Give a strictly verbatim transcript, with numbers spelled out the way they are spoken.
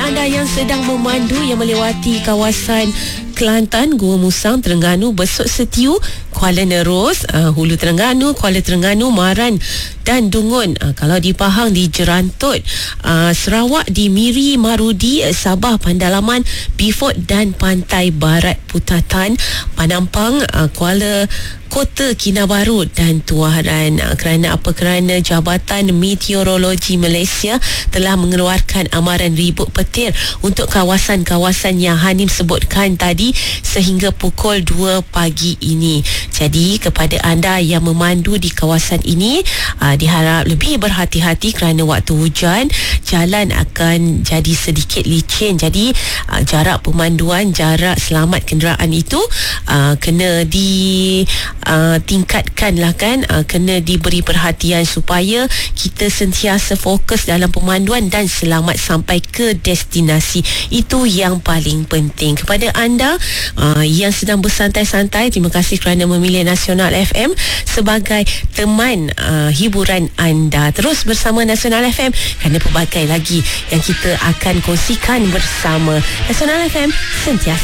anda yang sedang memandu yang melewati kawasan Kelantan, Gua Musang, Terengganu, Besut Setiu, Kuala Nerus, uh, Hulu Terengganu, Kuala Terengganu, Maran dan Dungun. Uh, kalau di Pahang di Jerantut, uh, Sarawak di Miri, Marudi, Sabah, Pandalaman, Beaufort dan Pantai Barat Putatan, Panampang, uh, Kuala Kota Kinabalu dan Tuaran. Uh, kerana apa? Kerana Jabatan Meteorologi Malaysia telah mengeluarkan amaran ribut petir untuk kawasan-kawasan yang Hanim sebutkan tadi sehingga pukul dua pagi ini. Jadi kepada anda yang memandu di kawasan ini, uh, diharap lebih berhati-hati kerana waktu hujan jalan akan jadi sedikit licin. Jadi uh, jarak pemanduan, jarak selamat kenderaan itu uh, kena di uh, tingkatkan lah kan, uh, kena diberi perhatian supaya kita sentiasa fokus dalam pemanduan dan selamat sampai ke destinasi. Itu yang paling penting. Kepada anda uh, yang sedang bersantai-santai, terima kasih kerana memilih Nasional F M sebagai teman uh, hiburan anda. Terus bersama Nasional F M kerana pelbagai lagi yang kita akan kongsikan bersama. Nasional F M, sentiasa